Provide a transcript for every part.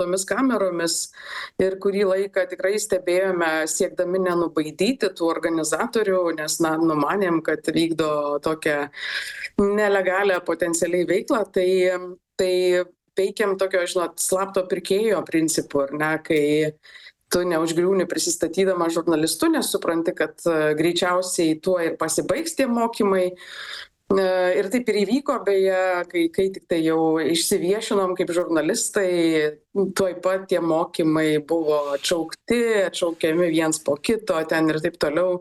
tomis kameromis ir kurį laiką tikrai stebėjome siekdami nenubaidyti tų organizatorių, nes numanėm, kad vykdo tokią nelegalią potencialiai veiklą, tai veikiam tokio, slapto pirkėjo principu, ar ne, kai tu neužgriūni prisistatydama žurnalistu, nes supranti, kad greičiausiai tuo ir pasibaigs tie mokymai. Ir taip ir įvyko, beje, kai tik tai jau išsiviešinom kaip žurnalistai, tuoj pat tie mokymai buvo atšaukiami viens po kito ten ir taip toliau.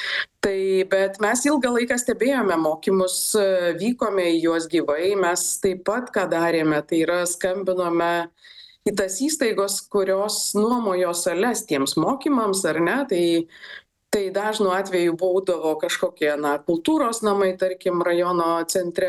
Bet mes ilgą laiką stebėjome mokymus, vykome į juos gyvai, mes taip pat ką darėme, tai yra skambinome į tas įstaigos, kurios nuomojo sales tiems mokymams, ar ne, tai dažnu atveju būdavo kažkokie, kultūros namai, tarkim, rajono centre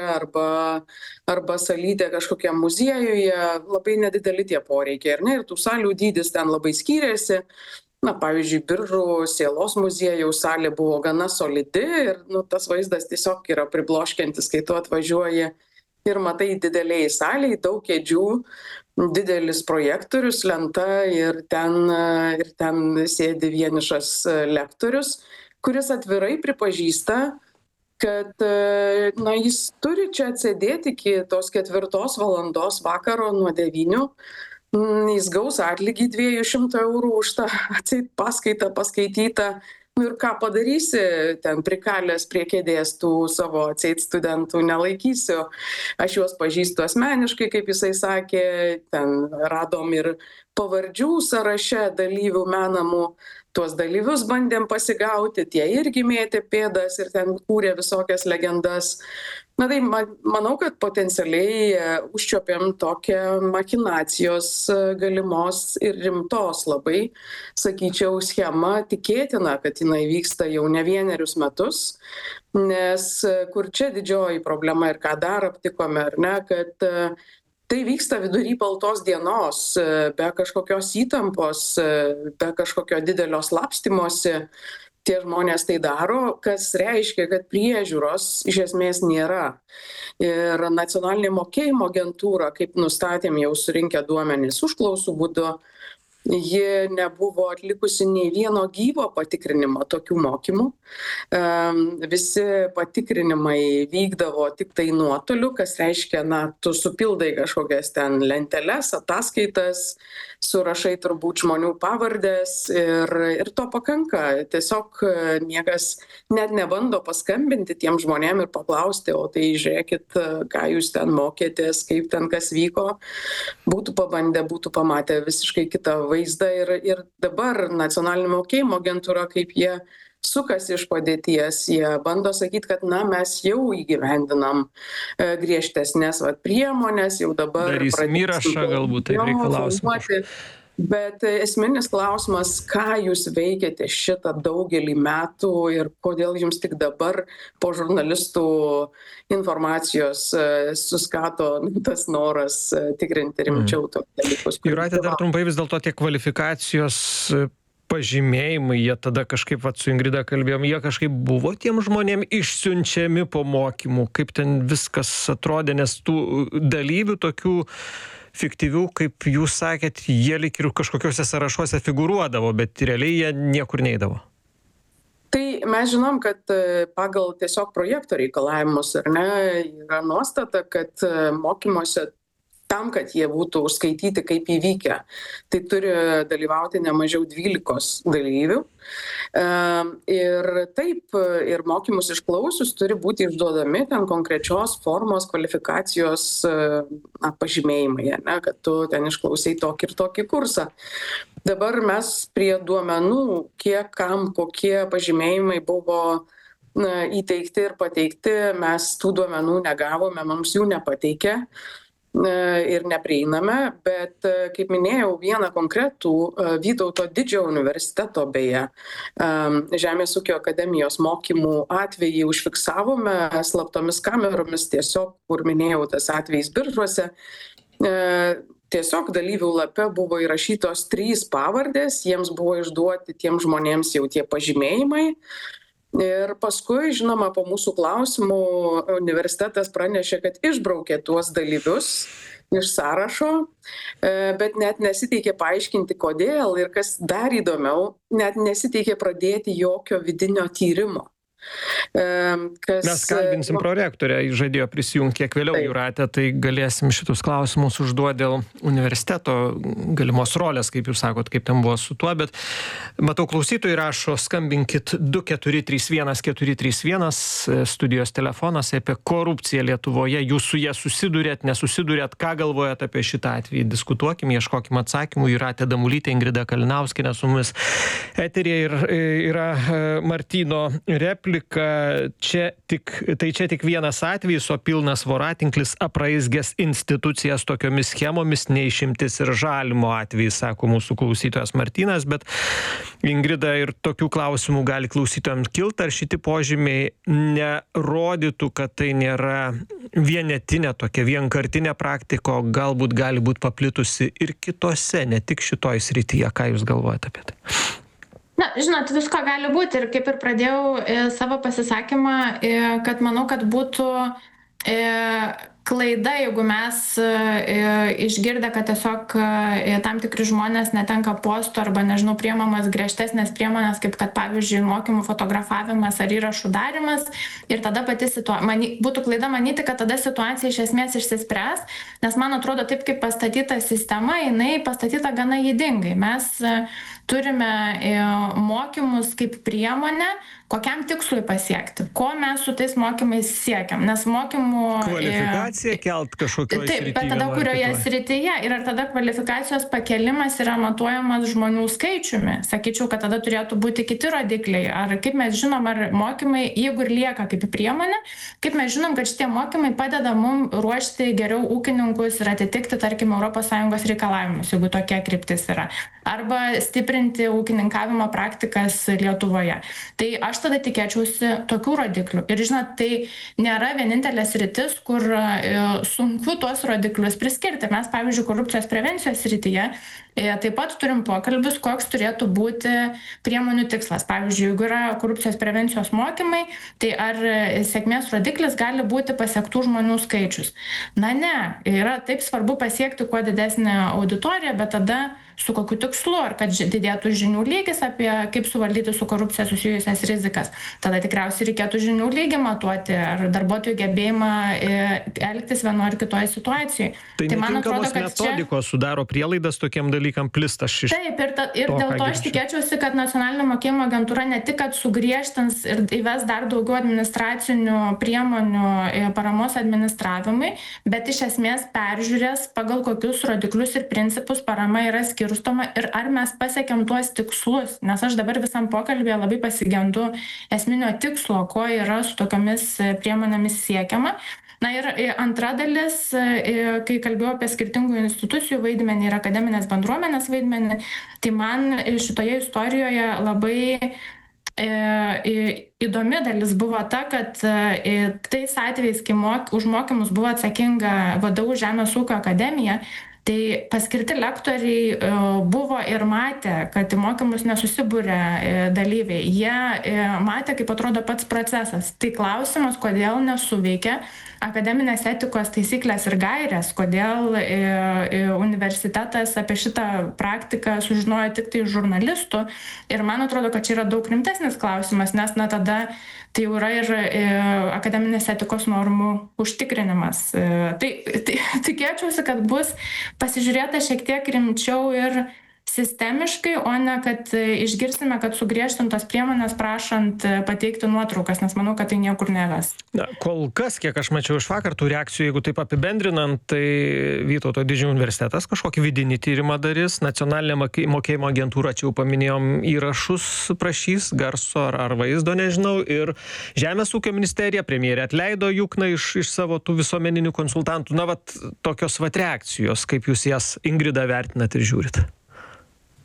arba salytė kažkokiam muziejuje, labai nedideli tie poreikiai, ar ne, ir tų salių dydis ten labai skyrėsi. Pavyzdžiui, Biržų sielos muziejaus salė buvo gana solidi ir tas vaizdas tiesiog yra pribloškiantis, kai tu atvažiuoji ir matai dideliai saliai, daug kėdžių, didelis projektorius, lenta ir ten sėdi vienišas lektorius, kuris atvirai pripažįsta, kad jis turi čia atsėdėti iki tos 4 valandos vakaro nuo 9. Jis gaus atlygį 200 eurų už tą atseit paskaitą paskaitytą. Ir ką padarysi, ten prikalęs prie kėdės tų savo atseit studentų nelaikysiu. Aš juos pažįstu asmeniškai, kaip jisai sakė, ten radom ir pavardžių sąraše dalyvių menamų. Tuos dalyvius bandėm pasigauti, tie irgi mėtė pėdas ir ten kūrė visokias legendas. Tai manau, kad potencialiai užčiuopėm tokią machinacijos galimos ir rimtos labai, sakyčiau, schemą, tikėtina, kad jinai vyksta jau ne vienerius metus, nes kur čia didžioji problema ir ką dar aptikome, ar ne, kad tai vyksta vidury baltos dienos, be kažkokios įtampos, be kažkokio didelio slapstymosi. Tie žmonės tai daro, kas reiškia, kad priežiūros iš esmės nėra. Ir nacionalinė mokėjimo agentūra, kaip nustatėm jau surinkę duomenis užklausų būdu, ji nebuvo atlikusi nei vieno gyvo patikrinimo tokių mokymų. Visi patikrinimai vykdavo tik tai nuotoliu, kas reiškia, tu supildai kažkokias ten lenteles, ataskaitas, surašai turbūt žmonių pavardės ir to pakanka. Tiesiog niekas net nebando paskambinti tiem žmonėm ir paklausti, o tai žiūrėkit, ką jūs ten mokėtės, kaip ten kas vyko. Būtų pabandę, būtų pamatę visiškai kitą vaizdą ir dabar nacionalinė mokėjimo agentūra, kaip jie sukasi iš padėties, jie bando sakyti, kad mes jau įgyvendinam griežtesnės priemonės, jau dabar darysim įrašą, galbūt tai reikalausim. Bet esminis klausimas, ką jūs veikiate šitą daugelį metų ir kodėl jums tik dabar po žurnalistų informacijos suskato tas noras tikrinti rimčiau tokius dalykus. Jūrate, dar trumpai vis dėlto tie kvalifikacijos pažymėjimai, jie tada kažkaip, su Ingrida kalbėjom, jie kažkaip buvo tiem žmonėm išsiunčiami po mokymų, kaip ten viskas atrodė, nes tų dalyvių tokių fiktyvių, kaip jūs sakėt, jie lyg ir kažkokiuose sąrašuose figūruodavo, bet realiai jie niekur neidavo. Tai mes žinom, kad pagal tiesiog projekto reikalavimus, ar ne, yra nuostata, kad mokymuose tam, kad jie būtų užskaityti kaip įvykę, tai turi dalyvauti ne mažiau 12 dalyvių. Ir taip, ir mokymus išklausius turi būti išduodami ten konkrečios formos kvalifikacijos pažymėjimai, ne, kad tu ten išklausai tokį ir tokį kursą. Dabar mes prie duomenų, kiek kam kokie pažymėjimai buvo įteikti ir pateikti, mes tų duomenų negavome, mums jų nepateikė ir neprieiname, bet, kaip minėjau, vieną konkretų Vytauto Didžiojo universiteto, beje, Žemės ūkio akademijos mokymų atvejį užfiksavome slaptomis kameromis, tiesiog, kur minėjau, tas atvejis Biržuose. Tiesiog dalyvių lape buvo įrašytos 3 pavardės, jiems buvo išduoti tiem žmonėms jau tie pažymėjimai. Ir paskui, žinoma, po mūsų klausimų universitetas pranešė, kad išbraukė tuos dalyvius iš sąrašo, bet net nesiteikė paaiškinti, kodėl ir kas dar įdomiau, net nesiteikė pradėti jokio vidinio tyrimo. Mes kalbinsim prorektorę, žadėjo prisijungti kiek vėliau Jūratė, tai galėsim šitus klausimus užduoti dėl universiteto galimos rolės, kaip jūs sakot, kaip ten buvo su tuo, bet matau klausytojai rašo, skambinkit 2431 studijos telefonas apie korupciją Lietuvoje, jūs su jie susidurėt, nesusidurėt, ką galvojat apie šitą atvejį, diskutuokim, ieškokim atsakymų. Jūratė Damulytė, Ingrida Kalinauskienė su mumis eteryje ir yra Martyno replika. Čia tik vienas atvejis, o pilnas voratinklis apraizgęs institucijas tokiomis schemomis, neišimtis ir Žalimo atvejis, sako mūsų klausytojas Martynas, bet Ingrida, ir tokių klausimų gali klausytojams kilti, ar šiti požymiai nerodytų, kad tai nėra vienetinė tokia vienkartinė praktika, o galbūt gali būti paplitusi ir kitose, ne tik šitoj srityje. Ką jūs galvojate apie tai? Na, žinot, visko gali būti ir kaip ir pradėjau savo pasisakymą, kad manau, kad būtų klaida, jeigu mes išgirdę, kad tiesiog tam tikri žmonės netenka postų arba, nežinau, priimamas griežtesnės priemonės, kaip kad, pavyzdžiui, mokymų fotografavimas ar įrašų darimas, ir tada pati būtų klaida manyti, kad tada situacija iš esmės išsispręs, nes man atrodo, taip kaip pastatyta sistema, jinai pastatyta gana ydingai. Mes turime mokymus kaip priemonę, kokiam tikslui pasiekti, ko mes su tais mokymais siekiam, nes mokymų... Kvalifikaciją kelt kažkokioje srityje. Taip, bet tada kurioje srityje, ir ar tada kvalifikacijos pakelimas yra matuojamas žmonių skaičiumi. Sakyčiau, kad tada turėtų būti kiti rodikliai. Ar kaip mes žinom, ar mokymai, jeigu ir lieka kaip priemonė, kaip mes žinom, kad šitie mokymai padeda mums ruošti geriau ūkininkus ir atitikti, tarkim, ES reikalavimus, jeigu tokia kryptis yra. Arba stiprinti ūkininkavimo praktikas Lietuvoje. Tai aš tada tikėčiausi tokių rodiklių. Ir žinot, tai nėra vienintelė sritis, kur sunku tuos rodiklius priskirti. Mes, pavyzdžiui, korupcijos prevencijos srityje taip pat turim pokalbius, koks turėtų būti priemonių tikslas. Pavyzdžiui, jeigu yra korupcijos prevencijos mokymai, tai ar sėkmės rodiklis gali būti pasiektų žmonių skaičius? Na ne, yra taip svarbu pasiekti kuo didesnę auditoriją, bet tada su kokiu tikslu, ar kad didėtų žinių lygis apie kaip suvaldyti su korupcija susijusias rizikas. Tada tikriausiai reikėtų žinių lygį matuoti, ar darbuotojų gebėjimą elgtis vienoje ar kitoje situacijoje. Tai man atrodo, kad metodikos sudaro prielaidas tokiem dalykam plist. Taip, ir dėl to aš tikėčiausi, kad Nacionalinė mokėjimo agentūra ne tik, kad sugriežtins ir įves dar daugiau administracinių priemonių paramos administravimui, bet iš esmės peržiūrės, pagal kokius rodiklius ir principus parama yra skirstoma ir ar mes pasiekėm tuos tikslus. Nes aš dabar visam pokalbėje labai pasigendu esminio tikslo, ko yra su tokiamis priemonėmis siekiama. Na ir antra dalis, kai kalbėjau apie skirtingų institucijų vaidmenį ir akademinės bendruomenės vaidmenį, tai man šitoje istorijoje labai įdomi dalis buvo ta, kad tais atvejais, kai už mokymus buvo atsakinga VDU Žemės ūkio akademija, tai paskirti lektoriai buvo ir matė, kad į mokymus nesusibūrė dalyviai. Jie matė, kaip atrodo pats procesas. Tai klausimas, kodėl nesuveikia akademinės etikos taisyklės ir gairės, kodėl universitetas apie šitą praktiką sužinojo tik tai žurnalistų. Ir man atrodo, kad čia yra daug rimtesnis klausimas, nes tada tai jau yra ir akademinės etikos normų užtikrinimas. Tai tikėčiausi, kad bus pasižiūrėta šiek tiek rimčiau ir sistemiškai, o ne kad išgirsime, kad sugriežtintos priemonės prašant pateikti nuotraukas, nes manau, kad tai niekur neves. Na, kol kas, kiek aš mačiau iš vakar tų reakcijų, jeigu taip apibendrinant, tai Vytauto didžiojo universitetas kažkokį vidinį tyrimą darys, Nacionalinė mokėjimo agentūra, čia jau paminėjom, įrašus prašys, garso ar vaizdo, nežinau, ir Žemės ūkio ministerija, premjerė atleido Jukną iš savo tų visuomeninių konsultantų. Na, vat tokios vat reakcijos, kaip jūs jas, Ingrida, vertinat ir žiūrit?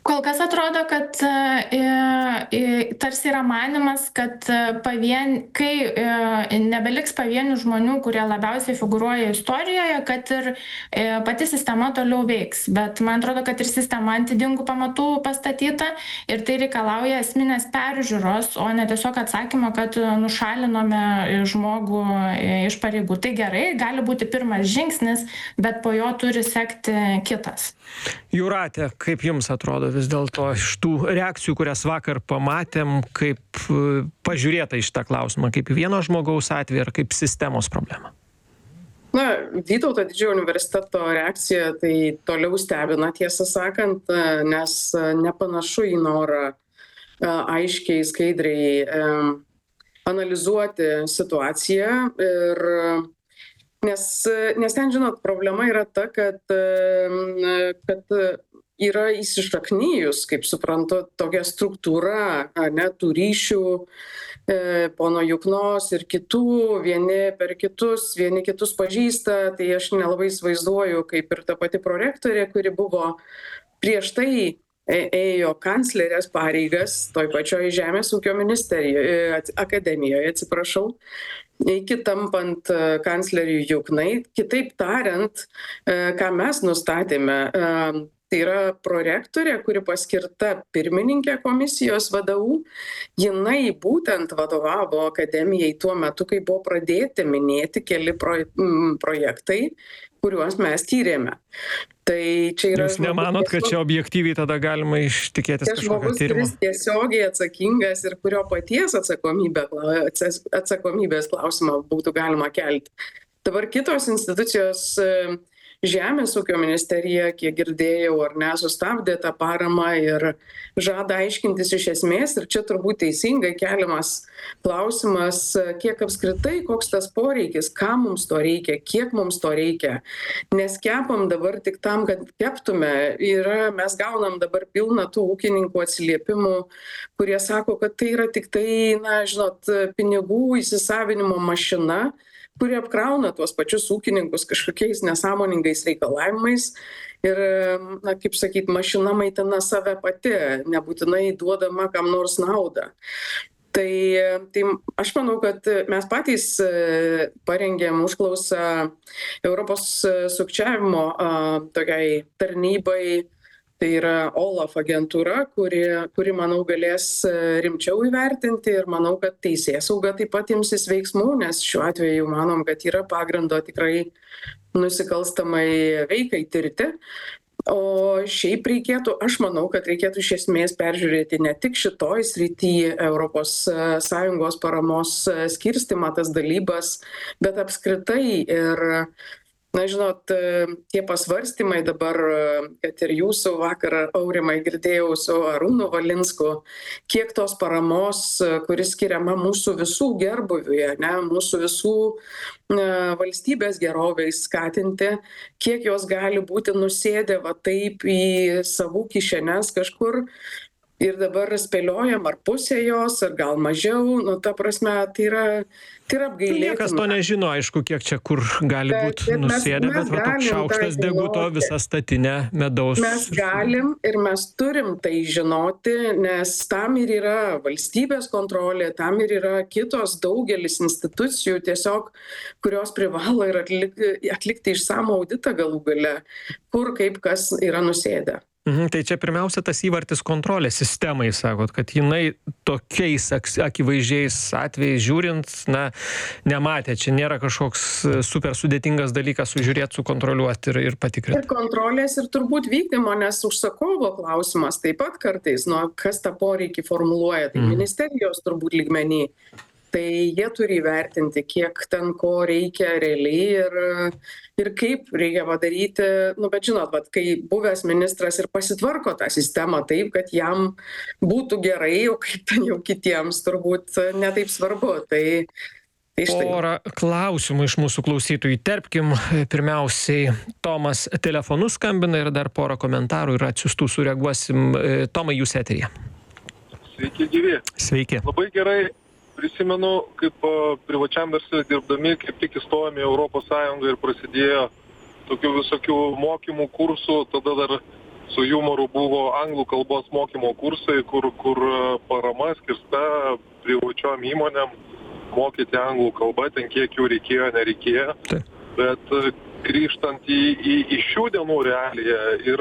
Kol kas atrodo, kad tarsi yra manimas, kad kai nebeliks pavienių žmonių, kurie labiausiai figūruoja istorijoje, kad ir pati sistema toliau veiks. Bet man atrodo, kad ir sistema ant ydingų pamatų pastatyta ir tai reikalauja esminės peržiūros, o ne tiesiog atsakymo, kad nušalinome žmogų iš pareigų. Tai gerai, gali būti pirmas žingsnis, bet po jo turi sekti kitas. Jūrate, kaip jums atrodo vis dėlto iš tų reakcijų, kurias vakar pamatėm, kaip pažiūrėta į šitą klausimą, kaip vieno žmogaus atvejį ar kaip sistemos problema? Na, Vytauto Didžiojo universiteto reakcija tai toliau stebina, tiesą sakant, nes nepanašu į norą aiškiai, skaidriai analizuoti situaciją ir Nes ten, žinot, problema yra ta, kad yra įsišaknyjus, kaip suprantu, tokia struktūra, tų ryšių pono Juknos ir kitų, vieni kitus pažįsta, tai aš nelabai įsivaizduoju, kaip ir ta pati prorektorė, kuri buvo prieš tai ėjo kanclerės pareigas toj pačioj Žemės ūkio akademijoje, iki tampant kancleriui Juknai. Kitaip tariant, ką mes nustatėme, tai yra prorektorė, kuri paskirta pirmininkė komisijos VDU, jinai būtent vadovavo akademijai tuo metu, kai buvo pradėti minėti keli projektai, kuriuos mes tyrėme. Tai čia yra... Jūs nemanot, kad čia objektyviai tada galima tikėtis kažkokio tyrimo? Žmogus, kuris tiesiogiai atsakingas ir kurio paties atsakomybės klausimą būtų galima kelti. Dabar kitos institucijos, Žemės ūkio ministerija, kiek girdėjau, ar ne, sustabdė tą paramą ir žada aiškintis iš esmės. Ir čia turbūt teisingai keliamas klausimas, kiek apskritai, koks tas poreikis, ką mums to reikia, kiek mums to reikia. Nes kepam dabar tik tam, kad keptume. Mes gaunam dabar pilną tų ūkininkų atsiliepimų, kurie sako, kad tai yra tik tai, pinigų įsisavinimo mašina, kuri apkrauna tuos pačius ūkininkus kažkokiais nesąmoningais reikalavimais ir, kaip sakyt, mašina maitina save pati, nebūtinai duodama kam nors naudą. Tai aš manau, kad mes patys parengėm užklausą Europos sukčiavimo tokiai tarnybai. Tai yra OLAF agentūra, kuri, manau, galės rimčiau įvertinti ir manau, kad teisėsauga taip pat imsis veiksmų, nes šiuo atveju manom, kad yra pagrindo tikrai nusikalstamai veikai tirti. O šiaip aš manau, kad reikėtų iš esmės peržiūrėti ne tik šitoj srity ES paramos skirstimą, tas dalybas, bet apskritai ir tie pasvarstymai dabar, kad ir jūsų vakar, Aurimai, girdėjau su Arūnu Valinsku, kiek tos paramos, kuris skiriama mūsų visų gerbūviui, mūsų visų valstybės gerovei skatinti, kiek jos gali būti nusėdę taip į savų kišenes kažkur. Ir dabar spėliojam, ar pusė jos, ar gal mažiau, ta prasme, tai yra apgailėtina. Niekas to nežino, aišku, kiek čia kur gali būti nusėdę, bet toks šaukštas deguto visą statinę medaus. Mes galim ir mes turim tai žinoti, nes tam ir yra valstybės kontrolė, tam ir yra kitos daugelis institucijų tiesiog, kurios privalo ir atlikti išsamų auditą galų gale, kur kaip kas yra nusėdę. Tai čia pirmiausia tas įvartis kontrolės sistemai, sakot, kad jinai tokiais akivaizdžiais atvejais žiūrint, nematė, čia nėra kažkoks super sudėtingas dalykas sužiūrėti, sukontroliuoti ir patikrinti. Ir kontrolės ir turbūt vykdymo, nes užsakovo klausimas taip pat kartais, kas tą poreikį formuluoja, tai ministerijos turbūt lygmenį. Tai jie turi įvertinti, kiek ten ko reikia realiai ir kaip reikia padaryti. Bet žinot, kai buvęs ministras ir pasitvarko tą sistemą taip, kad jam būtų gerai, o kaip ten jau kitiems turbūt netaip svarbu. Tai štai. Porą klausimų iš mūsų klausytojų įterpkim. Pirmiausiai, Tomas telefonu skambina ir dar porą komentarų ir atsiųstų sureaguosim. Tomai, jūs eteryje. Sveiki, gyvi. Sveiki. Labai gerai. Prisimenu, kaip privačiam versle dirbdami, kaip tik įstojome į ES ir prasidėjo tokių visokių mokymų, kursų, tada dar su jumoru buvo anglų kalbos mokymo kursai, kur parama skirta privačiom įmonėm mokyti anglų kalbą, ten kiek jų reikėjo, nereikėjo. Taip. Bet grįžtant į šių dienų realiją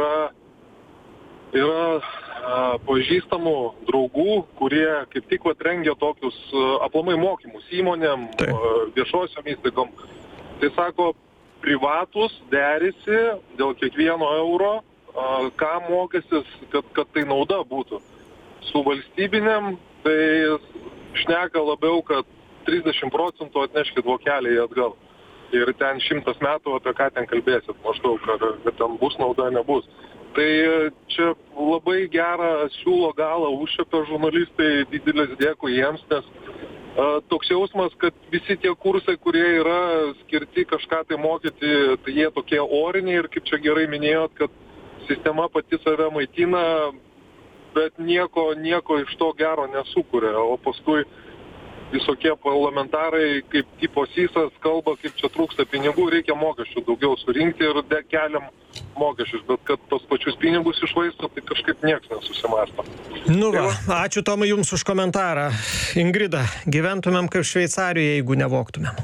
yra pažįstamų draugų, kurie kaip tik rengia tokius aplamai mokymus įmonėm, Taip. viešosiom įstaigom. Tai sako, privatus derisi dėl kiekvieno euro, ką mokysis, kad tai nauda būtų. Su valstybinėm tai šneka labiau, kad 30% atneškit vokelį atgal. Ir ten 100 metų apie ką ten kalbėsit, maždaug, kad ten bus nauda, nebus. Tai čia labai gerą siūlo galą užšiepė žurnalistai, didelis dėkui jiems, nes toks jausmas, kad visi tie kursai, kurie yra skirti kažką tai mokyti, tai jie tokie oriniai ir kaip čia gerai minėjot, kad sistema pati save maitina, bet nieko iš to gero nesukuria, o paskui visokie parlamentarai, kaip tipo Sysas, kalba, kaip čia trūksta pinigų, reikia mokesčių daugiau surinkti ir keliam mokesčius, bet kad tos pačius pinigus išvaisto, tai kažkaip nieks nesusimąsto. Nu va, ačiū Tomai Jums už komentarą. Ingrida, gyventumėm kaip Šveicarijoje, jeigu nevoktumėm.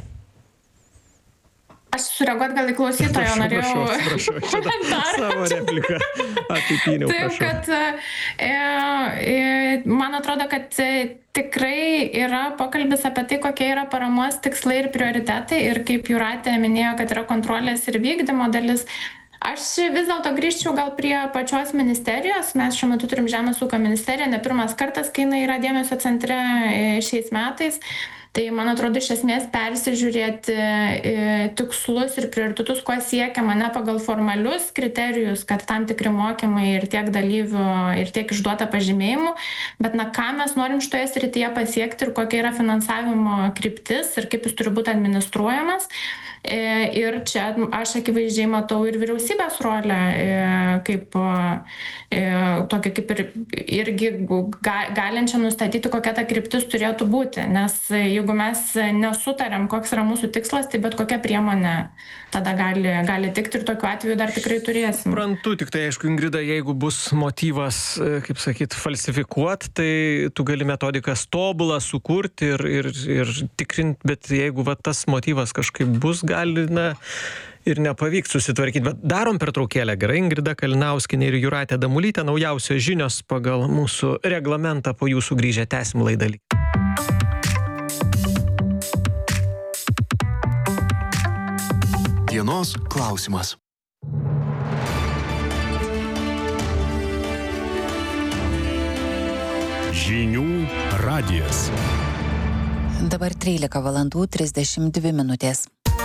Aš sureaguot gal į klausytojo norėjau. Prašau, čia savo repliką apipyniau, Taip, prašau. kad man atrodo, kad tikrai yra pokalbis apie tai, kokie yra paramos tikslai ir prioritetai ir kaip Jūratė minėjo, kad yra kontrolės ir vykdymo dalis. Aš vis dėlto grįžčiau gal prie pačios ministerijos. Mes šiuo metu turim Žemės ūkio ministeriją, ne pirmas kartas, kai jinai yra dėmesio centre šiais metais. Tai, man atrodo, iš esmės persižiūrėti tikslus ir prioritetus, ko siekiama, ne pagal formalius kriterijus, kad tam tikri mokymai ir tiek dalyvių, ir tiek išduota pažymėjimų, bet ką mes norim šitoje srityje pasiekti ir kokia yra finansavimo kryptis ir kaip jis turi būti administruojamas. Ir čia aš akivaizdžiai matau ir vyriausybės rolę, kaip tokia kaip ir irgi galinčią nustatyti, kokia ta kryptis turėtų būti. Nes jeigu mes nesutariam, koks yra mūsų tikslas, tai bet kokia priemonė tada gali tikti ir tokiu atveju dar tikrai turėsim. Suprantu, tik tai aišku, Ingrida, jeigu bus motyvas, kaip sakyt, falsifikuot, tai tu gali metodikas tobulą sukurti ir tikrinti, bet jeigu va, tas motyvas kažkaip bus, gali, ir nepavyks susitvarkyti. Bet darom pertraukėlę. Gerai, Ingrida Kalinauskienė ir Jūratė Damulytė. Naujausios žinios pagal mūsų reglamentą, po jų sugrįžę tęsim laidą. Dienos klausimas. Žinių radijas. Dabar 13:32.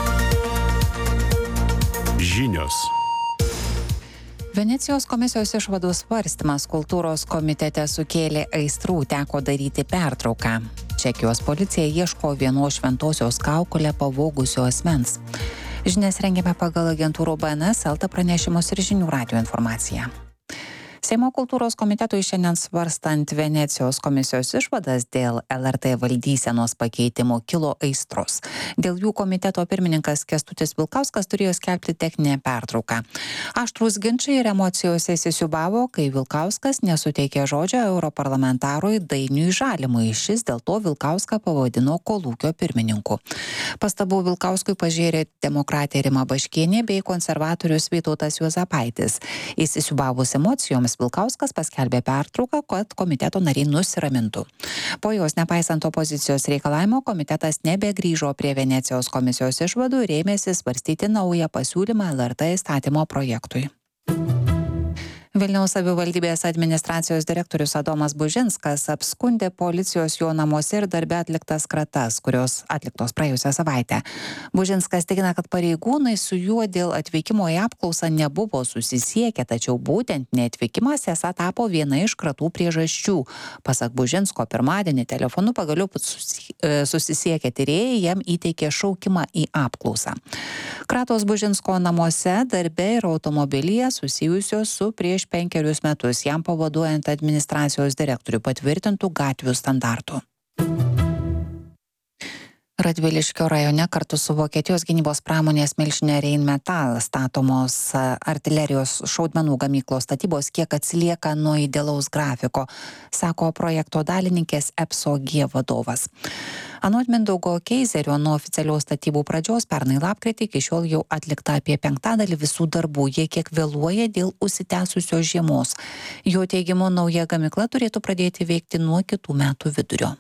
Žinios. Venecijos komisijos išvadų svarstymas kultūros komitete sukėlė aistrų, teko daryti pertrauką. Čekijos policija ieško vienos šventosios kaukolę pavogusio asmens. Žinias rengiame pagal agentūrų BNS, LT pranešimus ir Žinių radijo informaciją. Seimo kultūros komitetui šiandien svarstant Venecijos komisijos išvadas dėl LRT valdysenos pakeitimų kilo aistros. Dėl jų komiteto pirmininkas Kęstutis Vilkauskas turėjo skelbti techninę pertrauką. Aštrūs ginčai ir emocijos įsisiūbavo, kai Vilkauskas nesuteikė žodžio europarlamentarui Dainiui Žalimui. Šis dėl to Vilkauską pavadino kolūkio pirmininku. Pastabų Vilkauskui pažėrė demokratė Rima Baškienė bei konservatorius Vytautas Juozapaitis. Įsisiūbavus emocijoms Vilkauskas paskelbė pertrauką, kad komiteto nariai nusiramintų. Po jos, nepaisant opozicijos reikalavimo, komitetas nebegrįžo prie Venecijos komisijos išvadų ir ėmėsi svarstyti naują pasiūlymą LRT įstatymo projektui. Vilniaus savivaldybės administracijos direktorius Adomas Bužinskas apskundė policijos jo namuose ir darbe atliktas kratas, kurios atliktos praėjusią savaitę. Bužinskas tikina, kad pareigūnai su juo dėl atvykimo į apklausą nebuvo susisiekę, tačiau būtent neatvykimas esą tapo viena iš kratų priežasčių. Pasak Bužinsko, pirmadienį telefonu pagaliau susisiekę tyrėjai jam įteikė šaukimą į apklausą. Kratos Bužinsko namuose, darbe ir automobilyje susijusios su prieš 5 metus jam pavaduojant administracijos direktorių patvirtintų gatvių standartų. Radviliškio rajone kartu su Vokietijos gynybos pramonės milžine Rheinmetall statomos artilerijos šaudmenų gamyklos statybos kiek atsilieka nuo idealaus grafiko, sako projekto dalininkės EPSO-G vadovas. Anot Mindaugo Keizerio, nuo oficialios statybų pradžios pernai lapkritį iki šiol jau atlikta apie 1/5 visų darbų, jie kiek vėluoja dėl užsitęsusios žiemos. Jo teigimu, nauja gamykla turėtų pradėti veikti nuo kitų metų vidurio.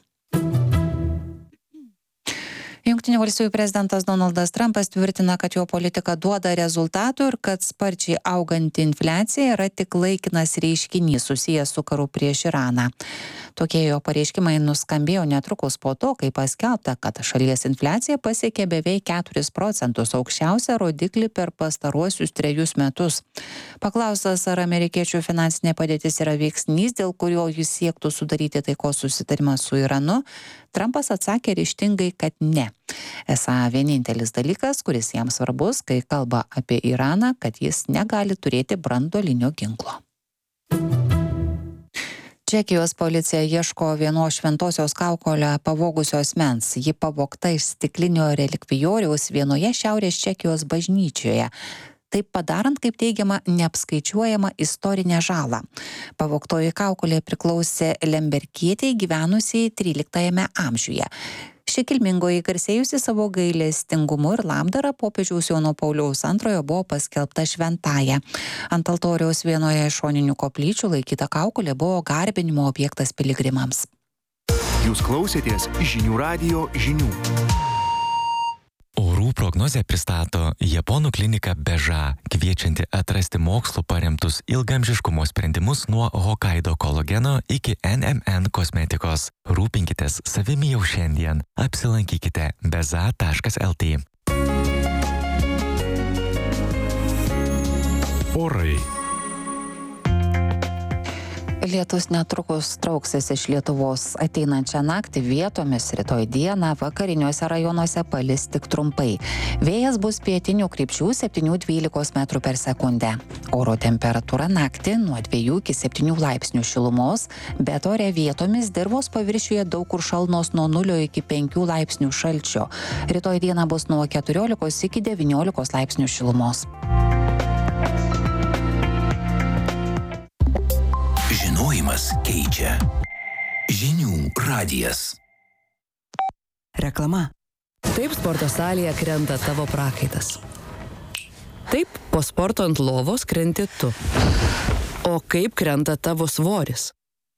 Jungtinių valstijų prezidentas Donaldas Trumpas tvirtina, kad jo politika duoda rezultatų ir kad sparčiai auganti infliacija yra tik laikinas reiškinys susijęs su karu prieš Iraną. Tokie jo pareiškimai nuskambėjo netrukus po to, kai paskelbta, kad šalies infliacija pasiekė beveik 4%, aukščiausią rodiklį per pastaruosius 3 metus. Paklaustas, ar amerikiečių finansinė padėtis yra veiksnys, dėl kurio jis siektų sudaryti taikos susitarimą su Iranu, Trumpas atsakė ryžtingai, kad ne. Esą vienintelis dalykas, kuris jam svarbus, kai kalba apie Iraną, kad jis negali turėti branduolinio ginklo. Čekijos policija ieško vienos šventosios kaukolę pavogusio asmens. Ji pavogta iš stiklinio relikvijoriaus vienoje šiaurės Čekijos bažnyčioje. Taip padarant, kaip teigiama, neapskaičiuojama istorinė žala. Pavogtoji kaukolė priklausė lemberkietei gyvenusiai 13 amžiuje. Ši kilmingoji garsėjusi savo gailestingumu ir labdara popiežiaus Jono Pauliaus II buvo paskelbta šventąja. Ant altoriaus vienoje iš šoninių koplyčių laikyta kaukolė buvo garbinimo objektas piligrimams. Jūs klausėtės Žinių radijo žinių. Orų prognozę pristato Japonų klinika Beža, kviečianti atrasti mokslu paremtus ilgaamžiškumo sprendimus nuo Hokkaido kolageno iki NMN kosmetikos. Rūpinkitės savimi jau šiandien. Apsilankykite beza.lt. Orai. Lietus netrukus trauksis iš Lietuvos. Ateinančią naktį vietomis rytoj dieną vakariniuose rajonuose palis tik trumpai. Vėjas bus pietinių krypčių 7-12 metrų per sekundę. Oro temperatūra naktį nuo 2 iki 7 laipsnių šilumos, bet ore vietomis dirvos paviršiuje daug kur šalnos nuo 0 iki 5 laipsnių šalčio. Rytoj dieną bus nuo 14 iki 19 laipsnių šilumos. Žinojimas keičia. Žinių radijas. Reklama. Taip sporto salėje krenta tavo prakaitas. Taip po sporto ant lovos krenti tu. O kaip krenta tavo svoris?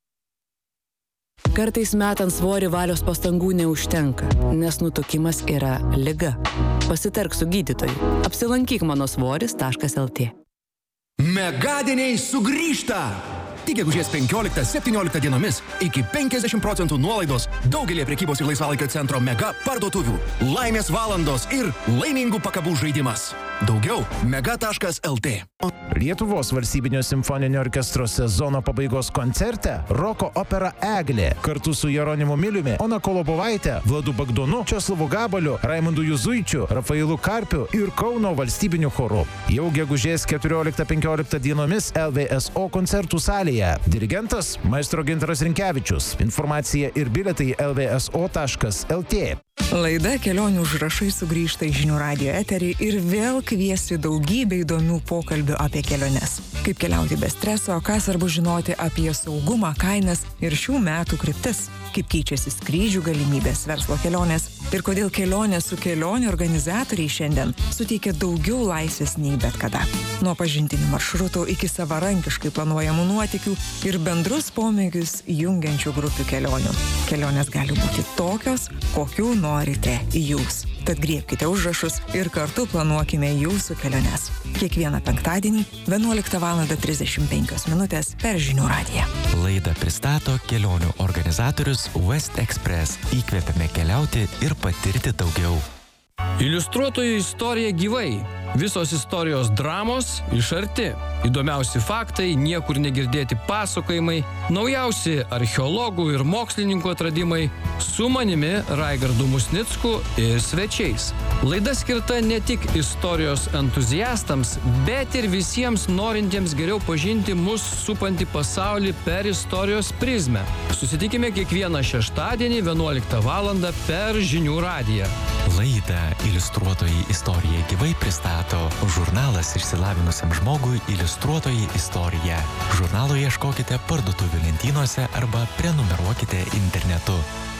Kartais metant svorį valios pastangų neužtenka, nes nutukimas yra liga. Pasitark su gydytoju. Apsilankyk manosvoris.lt. Megadieniai sugrįžta! Tik gegužės 15-17 dienomis iki 50% nuolaidos daugelį prekybos ir laisvalaikio centro mega parduotuvių. Laimės valandos ir laimingų pakabų žaidimas. Daugiau mega.lt. Lietuvos valstybinio simfoninio orkestro sezono pabaigos koncerte roko opera Eglė kartu su Jeronimu Miliumi, Ona Kolobovaite, Vladu Bagdonu, Česlovu Gabaliu, Raimundu Juzuičiu, Rafailu Karpiu ir Kauno valstybiniu choru. Jau gegužės 14-15 dienomis LVSO koncertų salėje. Dirigentas maestro Gintaras Rinkevičius. Informacija ir bilietai lvso.lt. Laida Kelionių užrašai sugrįžta į Žinių radijo eterį ir vėl kviesti daugybę įdomių pokalbių apie keliones. Kaip keliauti be streso, ką svarbu žinoti apie saugumą, kainas ir šių metų kryptis. Kaip keičiasi skrydžių galimybės, verslo kelionės ir kodėl kelionė su kelionių organizatoriai šiandien suteikia daugiau laisvės nei bet kada. Nuo pažintinių maršrutų iki savarankiškai planuojamų nuotykių ir bendrus pomėgius jungiančių grupių kelionių. Kelionės gali būti tokios, kokių norite jūs. Tad griebkite užrašus ir kartu planuokime jūsų keliones. Kiekvieną penktadienį 11:35 per Žinių radiją. Laidą pristato kelionių organizatorius West Express. Įkvepiame keliauti ir patirti daugiau. Iliustruotojų istorija gyvai. Visos istorijos dramos iš arti. Įdomiausi faktai, niekur negirdėti pasakojimai, naujausi archeologų ir mokslininkų atradimai su manimi Raigardu Musnicku ir svečiais. Laida skirta ne tik istorijos entuziastams, bet ir visiems norintiems geriau pažinti mus supantį pasaulį per istorijos prizmę. Susitikime kiekvieną šeštadienį 11 valandą per Žinių radiją. Laidą Iliustruotoji istorija gyvai pristato žurnalas išsilavinusiam žmogui Iliustruotoji istorija. Žurnalo ieškokite parduotuvių lentynose arba prenumeruokite internetu.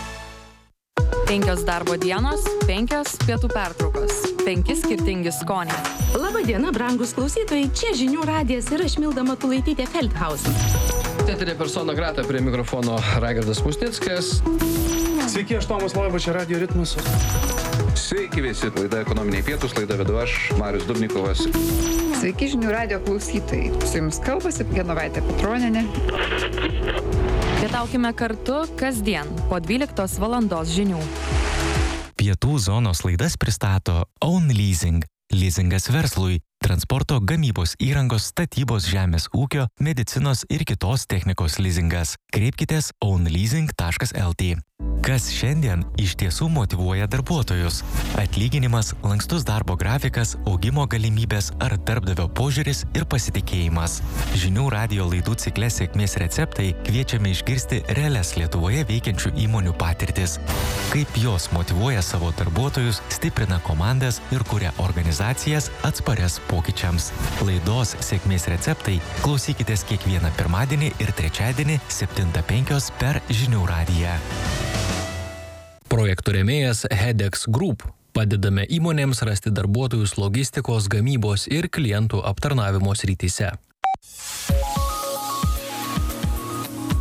5 darbo dienos, 5 pietų pertraukos, 5 skirtingi skoniai. Labadiena, brangus klausytojai, čia Žinių radijas ir aš Milda Matulaitytė Feldhausen. Teatrė persona grata, prie mikrofono Raigardas Musnickas. Sveiki, aš Tomas Loiba, čia Radio Ritmas. Sveiki visi, laida Ekonominiai pietūs, laidą vedu aš, Marius Dubnikovas. Sveiki, Žinių radijo klausytojai. Su jums kalbasi Genovaitė Petronienė. Pietaukime kartu kasdien po 12 valandos žinių. Pietų zonos laidas pristato Own Leasing. Leasingas verslui, transporto, gamybos įrangos, statybos, žemės ūkio, medicinos ir kitos technikos leasingas. Kreipkitės ownleasing.lt. Kas šiandien iš tiesų motyvuoja darbuotojus? Atlyginimas, lankstus darbo grafikas, augimo galimybės ar darbdavio požiūris ir pasitikėjimas. Žinių radijo laidų cikle Sėkmės receptai kviečiame išgirsti realias Lietuvoje veikiančių įmonių patirtis. Kaip jos motyvuoja savo darbuotojus, stiprina komandas ir kuria organizacijas atsparias pokyčiams. Laidos Sėkmės receptai klausykitės kiekvieną pirmadienį ir trečiadienį 7:05 per Žinių radiją. Projektų rėmėjas Hedex Group. Padedame įmonėms rasti darbuotojus logistikos, gamybos ir klientų aptarnavimo srityse.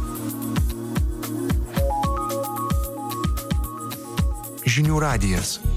Žinių radijas.